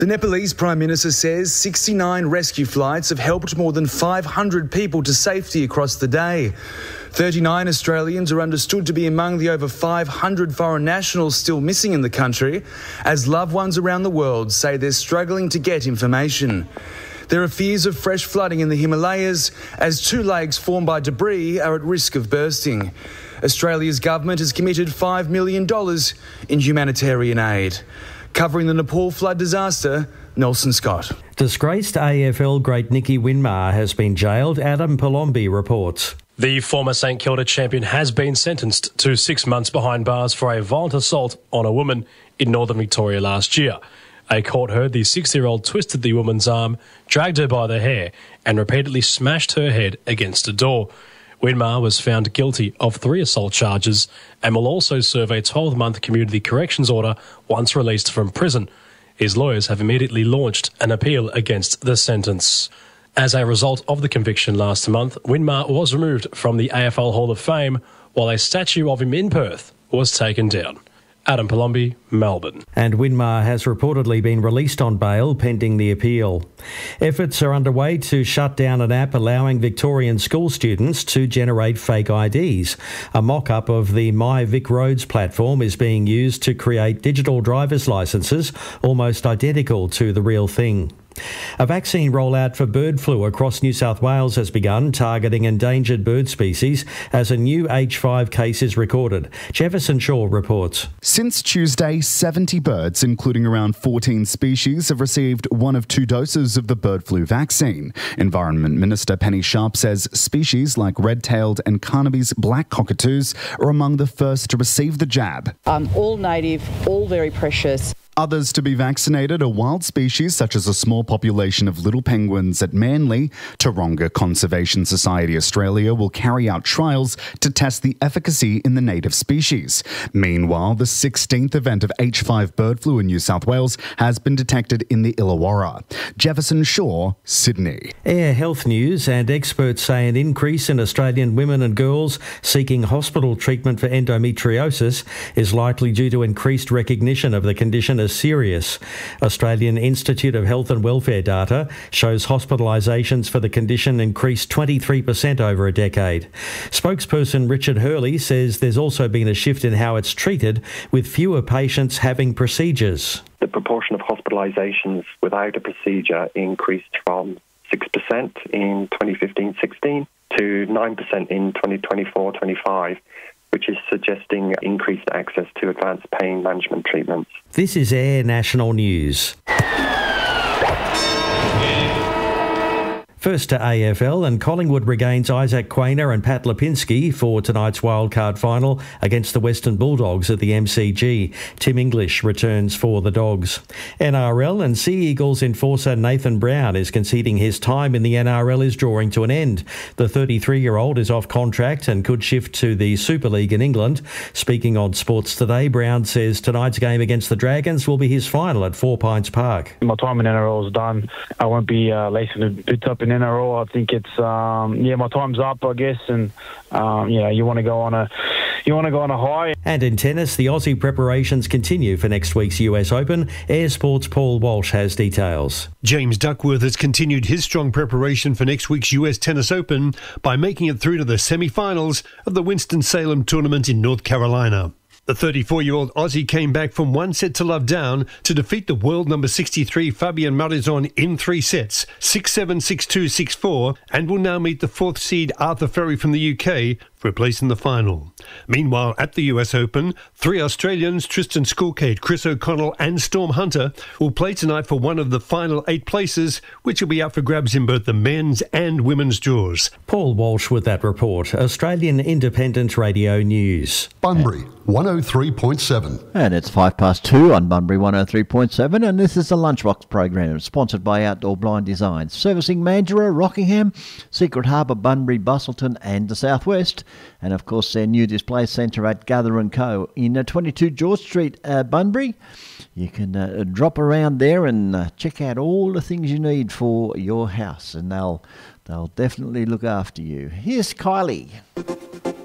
The Nepalese Prime Minister says 69 rescue flights have helped more than 500 people to safety across the day. 39 Australians are understood to be among the over 500 foreign nationals still missing in the country, as loved ones around the world say they're struggling to get information. There are fears of fresh flooding in the Himalayas as two lakes formed by debris are at risk of bursting. Australia's government has committed $5 million in humanitarian aid. Covering the Nepal flood disaster, Nelson Scott. Disgraced AFL great Nicky Winmar has been jailed, Adam Palombi reports. The former St Kilda champion has been sentenced to 6 months behind bars for a violent assault on a woman in northern Victoria last year. A court heard the 60-year-old twisted the woman's arm, dragged her by the hair and repeatedly smashed her head against a door. Winmar was found guilty of 3 assault charges and will also serve a 12-month community corrections order once released from prison. His lawyers have immediately launched an appeal against the sentence. As a result of the conviction last month, Winmar was removed from the AFL Hall of Fame while a statue of him in Perth was taken down. Adam Palombi, Melbourne. And Winmar has reportedly been released on bail pending the appeal. Efforts are underway to shut down an app allowing Victorian school students to generate fake IDs. A mock-up of the My Vic Roads platform is being used to create digital driver's licences almost identical to the real thing. A vaccine rollout for bird flu across New South Wales has begun, targeting endangered bird species as a new H5 case is recorded. Jefferson Shaw reports. Since Tuesday, 70 birds, including around 14 species, have received 1 of 2 doses of the bird flu vaccine. Environment Minister Penny Sharp says species like red-tailed and Carnaby's black cockatoos are among the first to receive the jab. All native, all very precious. Others to be vaccinated are wild species such as a small population of little penguins at Manly. Taronga Conservation Society Australia will carry out trials to test the efficacy in the native species. Meanwhile, the 16th event of H5 bird flu in New South Wales has been detected in the Illawarra. Jefferson Shaw, Sydney. Air health news, and experts say an increase in Australian women and girls seeking hospital treatment for endometriosis is likely due to increased recognition of the condition as serious. Australian Institute of Health and Welfare data shows hospitalisations for the condition increased 23% over a decade. Spokesperson Richard Hurley says there's also been a shift in how it's treated, with fewer patients having procedures. The proportion of hospitalisations without a procedure increased from 6% in 2015-16 to 9% in 2024-25. which is suggesting increased access to advanced pain management treatments. This is Air National News. First to AFL, and Collingwood regains Isaac Quainer and Pat Lipinski for tonight's wildcard final against the Western Bulldogs at the MCG. Tim English returns for the Dogs. NRL, and Sea Eagles enforcer Nathan Brown is conceding his time in the NRL is drawing to an end. The 33-year-old is off contract and could shift to the Super League in England. Speaking on Sports Today, Brown says tonight's game against the Dragons will be his final at 4 Pines Park. My time in NRL is done. I won't be lacing the boots up in NRL. I think it's my time's up, I guess, and you want to go on a high. And in tennis, the Aussie preparations continue for next week's US Open. Air Sports' Paul Walsh has details. James Duckworth has continued his strong preparation for next week's US Tennis Open by making it through to the semi-finals of the Winston-Salem tournament in North Carolina. The 34-year-old Aussie came back from 1-0 down to defeat the world number 63 Fabian Marizon in 3 sets, 6-7, 6-2, 6-4, and will now meet the 4th seed Arthur Ferry from the UK for a place in the final. Meanwhile, at the US Open, 3 Australians, Tristan Skulkate, Chris O'Connell and Storm Hunter, will play tonight for one of the final 8 places, which will be up for grabs in both the men's and women's draws. Paul Walsh with that report. Australian Independent Radio News. Bunbury 103.7. And it's 2:05 on Bunbury 103.7, and this is the Lunchbox program, sponsored by Outdoor Blind Designs, servicing Mandurah, Rockingham, Secret Harbour, Bunbury, Bustleton and the Southwest. And of course their new display centre at Gather & Co. in 22 George Street, Bunbury. You can drop around there and check out all the things you need for your house, and they'll definitely look after you. Here's Kylie.